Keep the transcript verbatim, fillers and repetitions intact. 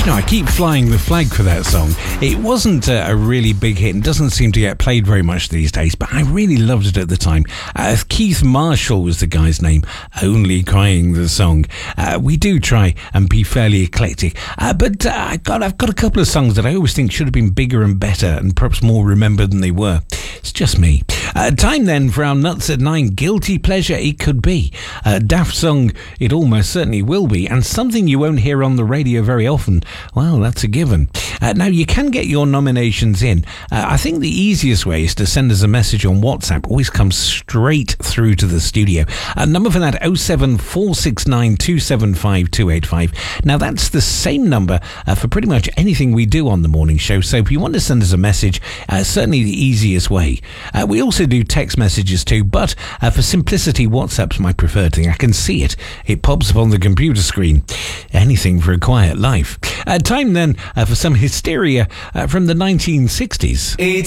know, I keep flying the flag for that song. It wasn't a, a really big hit and doesn't seem to get played very much these days, but I really loved it at the time. Uh, Keith Marshall was the guy's name, Only Crying the song. Uh, we do try and be fairly eclectic, uh, but uh, I've, got, I've got a couple of songs that I always think should have been bigger and better and perhaps more remembered than they were. It's just me. Uh, time then for our Nuts at Nine. Guilty pleasure it could be. Uh, daft song it almost certainly will be, and something you won't hear on the radio very often. Well, that's a given. Uh, now, you can get your nominations in. Uh, I think the easiest way is to send us a message on WhatsApp. Always comes straight through to the studio. Uh, number for that, oh seven four six nine two seven five two eight five. Now, that's the same number uh, for pretty much anything we do on the morning show. So if you want to send us a message, uh, certainly the easiest way. Uh, we also do text messages too, but uh, for simplicity, WhatsApp's my preferred thing. I can see it. It pops up on the computer screen. Anything for a quiet life. Uh, time then uh, for some hysteria uh, from the nineteen sixties. It's